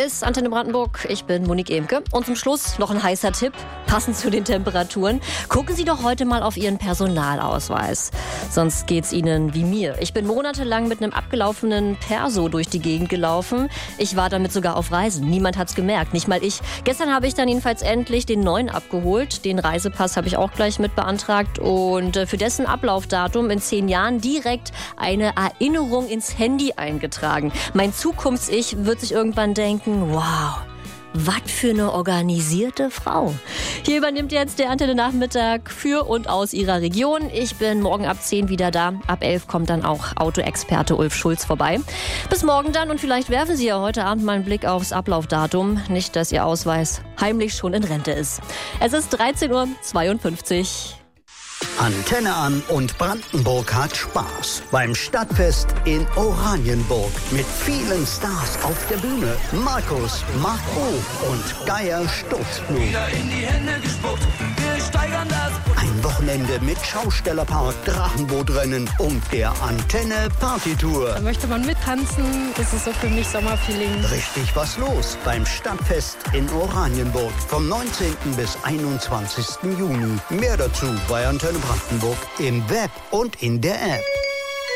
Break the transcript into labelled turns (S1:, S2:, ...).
S1: Hier ist Antenne Brandenburg, ich bin Monique Emke. Und zum Schluss noch ein heißer Tipp, passend zu den Temperaturen. Gucken Sie doch heute mal auf Ihren Personalausweis. Sonst geht's Ihnen wie mir. Ich bin monatelang mit einem abgelaufenen Perso durch die Gegend gelaufen. Ich war damit sogar auf Reisen. Niemand hat's gemerkt, nicht mal ich. Gestern habe ich dann jedenfalls endlich den neuen abgeholt. Den Reisepass habe ich auch gleich mit beantragt. Und für dessen Ablaufdatum in 10 Jahren direkt eine Erinnerung ins Handy eingetragen. Mein Zukunfts-Ich wird sich irgendwann denken, wow, was für eine organisierte Frau. Hier übernimmt jetzt der Antenne Nachmittag für und aus Ihrer Region. Ich bin morgen ab 10 wieder da. Ab 11 kommt dann auch Autoexperte Ulf Schulz vorbei. Bis morgen dann und vielleicht werfen Sie ja heute Abend mal einen Blick aufs Ablaufdatum. Nicht, dass Ihr Ausweis heimlich schon in Rente ist. Es ist 13:52 Uhr.
S2: Antenne an und Brandenburg hat Spaß beim Stadtfest in Oranienburg mit vielen Stars auf der Bühne. Markus, Marco und Geier Sturzflug.
S3: Wieder in die Hände gespuckt, wir steigern das.
S2: Ein Wochenende mit Schaustellerpark, Drachenbootrennen und der Antenne Partytour.
S4: Da möchte man mittanzen, das ist so für mich Sommerfeeling.
S2: Richtig was los beim Stadtfest in Oranienburg vom 19. bis 21. Juni. Mehr dazu bei Antenne Brandenburg im Web und in der App.